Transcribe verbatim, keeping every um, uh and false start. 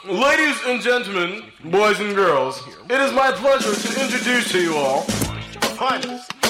Ladies and gentlemen, boys and girls, it is my pleasure to introduce to you all the finest,